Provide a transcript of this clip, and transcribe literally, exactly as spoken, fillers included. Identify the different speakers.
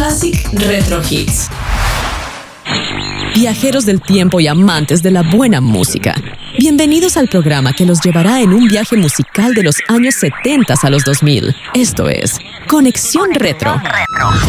Speaker 1: Classic Retro Hits.
Speaker 2: Viajeros del tiempo y amantes de la buena música, bienvenidos al programa que los llevará en un viaje musical de los años setenta a los dos mil. Esto es Conexión Retro.